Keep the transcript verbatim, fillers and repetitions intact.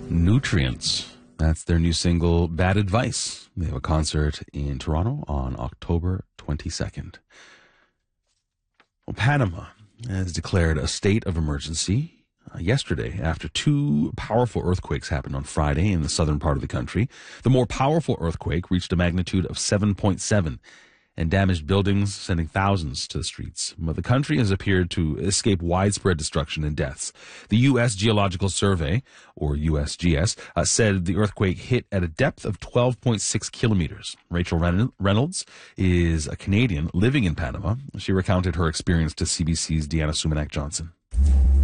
Nutrients. That's their new single, Bad Advice. They have a concert in Toronto on October twenty-second. Well, Panama has declared a state of emergency uh, yesterday after two powerful earthquakes happened on Friday in the southern part of the country. The more powerful earthquake reached a magnitude of seven point seven and damaged buildings, sending thousands to the streets. But the country has appeared to escape widespread destruction and deaths. The U S Geological Survey, or U S G S, uh, said the earthquake hit at a depth of twelve point six kilometers. Rachel Reynolds is a Canadian living in Panama. She recounted her experience to C B C's Deanna Sumanak Johnson.